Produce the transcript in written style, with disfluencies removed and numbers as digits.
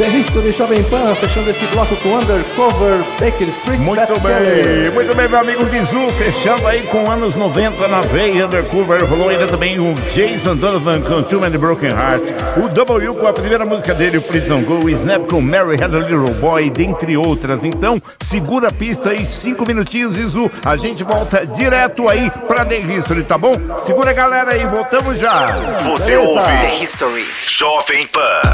The History Jovem Pan, fechando esse bloco com Undercover, Baker Street. Muito bem, meu amigo Visu, fechando aí com anos 90 na veia. Undercover, rolou ainda também o Jason Donovan com Too Many Broken Hearts, o W com a primeira música dele, o Please Don't Go, o Snap com Mary Had a Little Boy, dentre outras. Então, segura a pista aí, 5 minutinhos, Visu, a gente volta direto aí pra The History, tá bom? Segura a galera aí, voltamos já. Você ouve The History Jovem Pan.